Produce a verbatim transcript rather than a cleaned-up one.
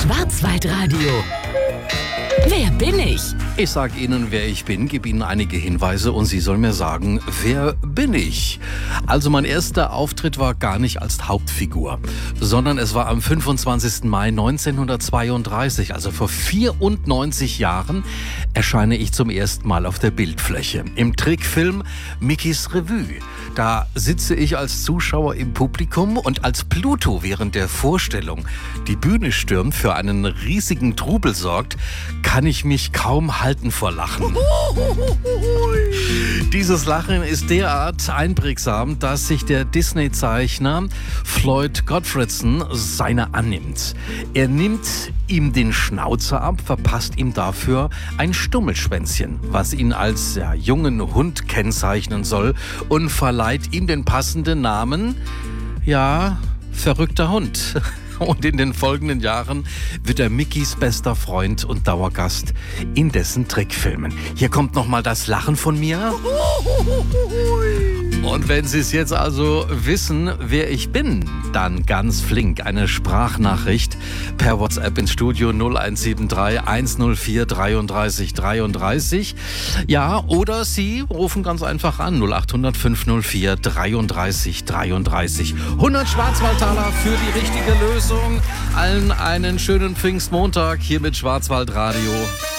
Schwarzwaldradio. Wer bin ich? Ich sag Ihnen, wer ich bin, gebe Ihnen einige Hinweise und Sie sollen mir sagen, wer bin ich? Also mein erster Auftritt war gar nicht als Hauptfigur, sondern es war am fünfundzwanzigsten Mai neunzehnhundertzweiunddreißig, also vor vierundneunzig Jahren, erscheine ich zum ersten Mal auf der Bildfläche. Im Trickfilm Mickeys Revue. Da sitze ich als Zuschauer im Publikum und als Pluto während der Vorstellung die Bühne stürmt, für einen riesigen Trubel sorgt, kann ich mich kaum halten vor Lachen. Dieses Lachen ist derart einprägsam, dass sich der Disney-Zeichner Floyd Gottfredson seiner annimmt. Er nimmt ihm den Schnauzer ab, verpasst ihm dafür ein Stummelschwänzchen, was ihn als ja, jungen Hund kennzeichnen soll, und verleiht ihm den passenden Namen, ja, verrückter Hund. Und in den folgenden Jahren wird er Mickeys bester Freund und Dauergast in dessen Trickfilmen. Hier kommt nochmal das Lachen von mir. Und wenn Sie es jetzt also wissen, wer ich bin, dann ganz flink eine Sprachnachricht per WhatsApp ins Studio null eins sieben drei eins null vier dreiunddreißig dreiunddreißig. Ja, oder Sie rufen ganz einfach an null acht hundert fünf null vier dreiunddreißig dreiunddreißig. hundert Schwarzwaldtaler für die richtige Lösung. Allen einen schönen Pfingstmontag hier mit Schwarzwaldradio.